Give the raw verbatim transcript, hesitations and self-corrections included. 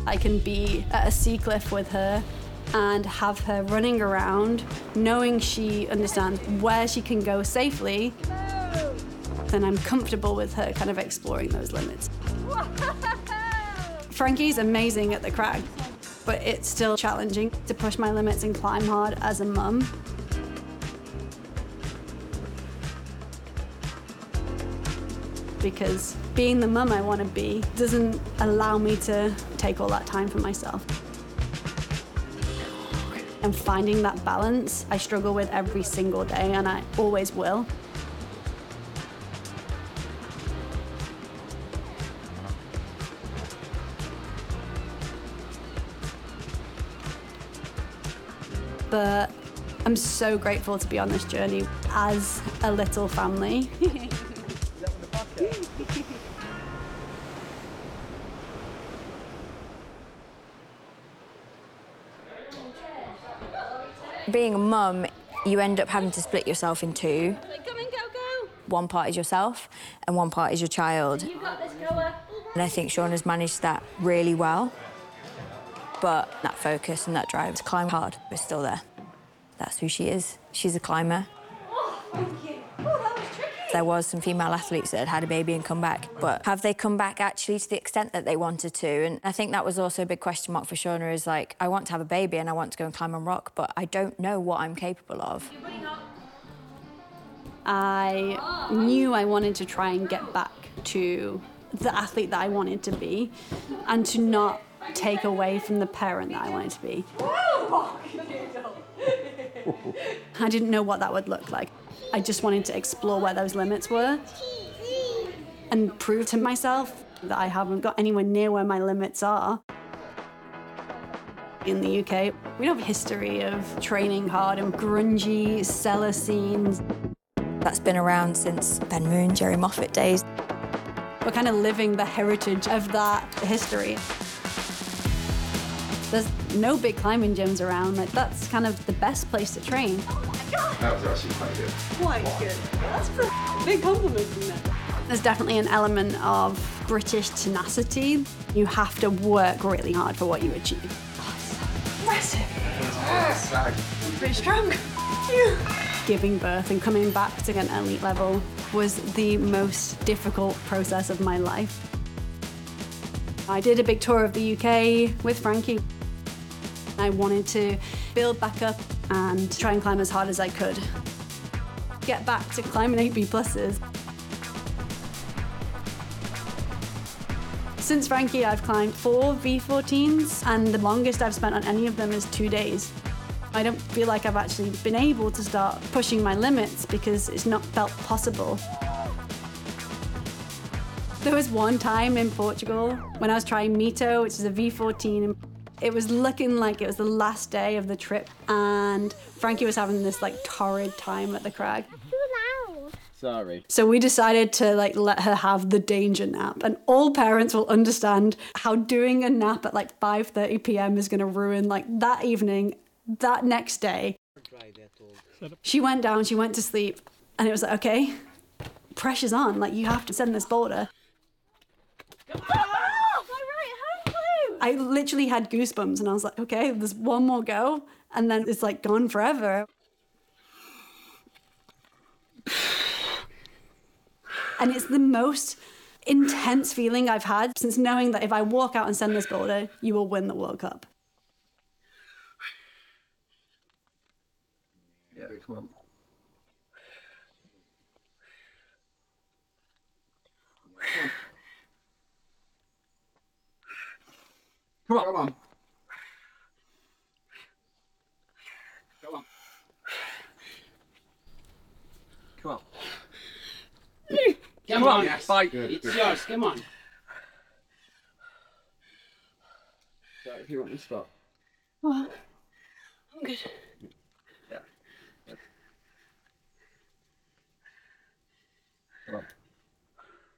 I can be at a sea cliff with her and have her running around, knowing she understands where she can go safely, then I'm comfortable with her kind of exploring those limits. Frankie's amazing at the crag, but it's still challenging to push my limits and climb hard as a mum. Because being the mum I want to be doesn't allow me to take all that time for myself. And finding that balance, I struggle with every single day, and I always will. But I'm so grateful to be on this journey as a little family. Being a mum, you end up having to split yourself in two. Come and go, go. One part is yourself and one part is your child. You got this, Goa. And I think Sean has managed that really well. But that focus and that drive to climb hard is still there. That's who she is. She's a climber. Oh, thank you. Oh, that was tricky. There was some female athletes that had had a baby and come back, but have they come back actually to the extent that they wanted to? And I think that was also a big question mark for Shauna, is like, I want to have a baby and I want to go and climb on rock, but I don't know what I'm capable of. I knew I wanted to try and get back to the athlete that I wanted to be and to not take away from the parent that I wanted to be. I didn't know what that would look like. I just wanted to explore where those limits were and prove to myself that I haven't got anywhere near where my limits are. In the U K, we don't have a history of training hard and grungy cellar scenes. That's been around since Ben Moon, Jerry Moffat days. We're kind of living the heritage of that history. There's no big climbing gyms around. Like, that's kind of the best place to train. Oh my God. That was actually quite good. Quite good. That's a big compliment, isn't it? There's definitely an element of British tenacity. You have to work really hard for what you achieve. Impressive. Oh, Pretty strong. Giving birth and coming back to an elite level was the most difficult process of my life. I did a big tour of the U K with Frankie. I wanted to build back up and try and climb as hard as I could. Get back to climbing eight B pluses. Since Frankie, I've climbed four V fourteens, and the longest I've spent on any of them is two days. I don't feel like I've actually been able to start pushing my limits because it's not felt possible. There was one time in Portugal when I was trying Mito, which is a V fourteen. It was looking like it was the last day of the trip, and Frankie was having this like torrid time at the crag. Too loud. Sorry. So we decided to like let her have the danger nap, and all parents will understand how doing a nap at like five thirty p m is going to ruin like that evening, that next day. She went down, she went to sleep, and it was like, okay, pressure's on, like you have to send this boulder. I literally had goosebumps and I was like, okay, there's one more go and then it's like gone forever. And it's the most intense feeling I've had since knowing that if I walk out and send this boulder, you will win the World Cup. Yeah, come on. Come on. Come on. Come on. Come on. Come, Come on, on, yes. Fight. It's good. Yours, come on. So if you want to stop. Well, I'm good. Yeah. Come on.